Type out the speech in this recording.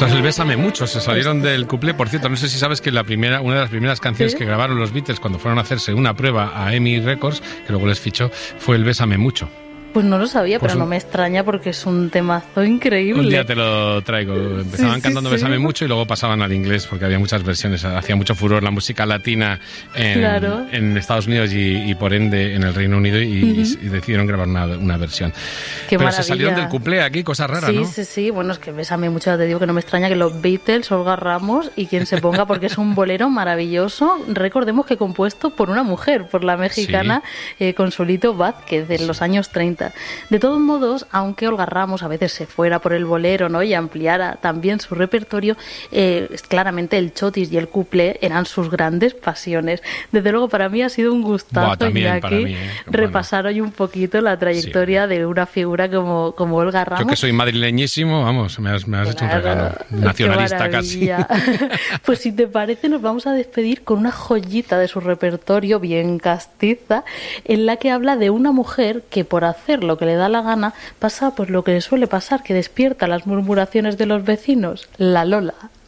Esto es el Bésame Mucho, se salieron del cuplé. Por cierto, no sé si sabes que una de las primeras canciones que grabaron los Beatles cuando fueron a hacerse una prueba a EMI Records, que luego les fichó, fue el Bésame Mucho. Pues no lo sabía, pero no me extraña porque es un temazo increíble. Un día te lo traigo. Empezaban cantando Bésame Mucho y luego pasaban al inglés porque había muchas versiones. Hacía mucho furor la música latina en Estados Unidos y por ende en el Reino Unido y decidieron grabar una versión. Qué pero maravilla. Se salieron del cuplé aquí, cosas raras, ¿no? Sí. Bueno, es que Bésame Mucho, ya te digo que no me extraña que los Beatles, Olga Ramos y quien se ponga, porque es un bolero maravilloso. Recordemos que compuesto por una mujer, por la mexicana Consuelito Vázquez, de los años 30. De todos modos, aunque Olga Ramos a veces se fuera por el bolero, ¿no?, y ampliara también su repertorio, claramente el chotis y el cuplé eran sus grandes pasiones. Desde luego, para mí ha sido un gustazo, Iñaki, repasar hoy un poquito la trayectoria de una figura como Olga Ramos. Yo que soy madrileñísimo, vamos, me has hecho un regalo nacionalista casi. Pues si te parece, nos vamos a despedir con una joyita de su repertorio bien castiza, en la que habla de una mujer que por hacer lo que le da la gana pasa pues lo que le suele pasar, que despierta las murmuraciones de los vecinos, la Lola.